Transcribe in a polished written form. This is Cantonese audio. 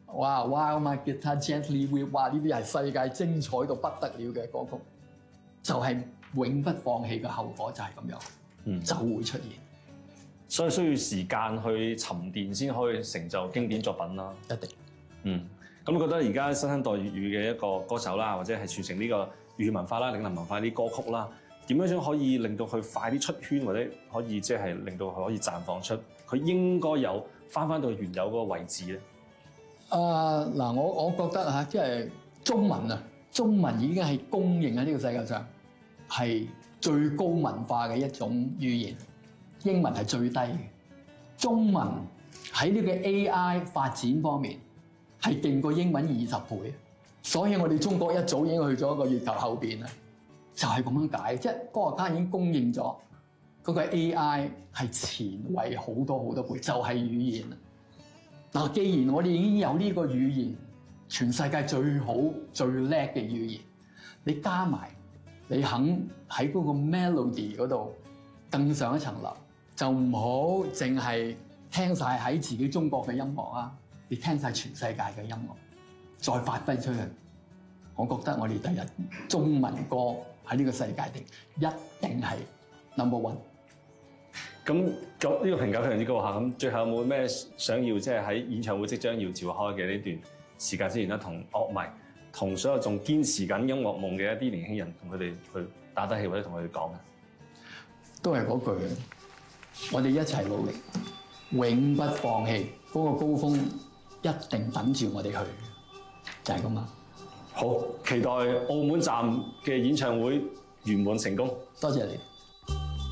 哇 While My Guitar Gently Weeps，哇！呢啲係世界精彩到不得了嘅歌曲，就係永不放棄嘅後果就係咁樣，就會出現。 所以需要時間去沉澱先可以成就經典作品啦。 一定。 咁你覺得而家新生代粵語嘅一個歌手啦，或者係傳承呢個粵語文化啦、嶺南文化啲歌曲啦，點樣可以令到佢快啲出圈，或者可以即係令到佢可以綻放出佢應該有翻到原有嗰個位置咧？ 嗱，我覺得嚇，即係中文已經係公認喺呢個世界上係最高文化嘅一種語言，英文係最低嘅。中文喺呢個 AI 發展方面係勁過英文20倍，所以我哋中國一早已經去咗個月球後邊啦，就係咁樣解。即係科學家已經公認咗嗰個 AI 係前衞好多倍，就係語言啦。嗱，既然我哋已經有呢個語言，全世界最好最叻嘅語言，你加埋你肯喺嗰個 melody 嗰度更上一層樓，就唔好淨係聽晒喺自己中國嘅音樂啊！你聽晒全世界嘅音樂，再發揮出去，我覺得我哋第日中文歌喺呢個世界一定係 number one。 咁呢個評價非常之高下。咁最後有冇咩想要即係喺演唱會即將要召開嘅呢段時間之前咧，同樂迷、同所有仲堅持緊音樂夢嘅一啲年輕人，同佢哋去打打氣，或者同佢哋講嘅？都係嗰句，我哋一齊努力，永不放棄。嗰個高峰一定等住我哋去，就係咁啦。好，期待澳門站嘅演唱會圓滿成功。多謝你。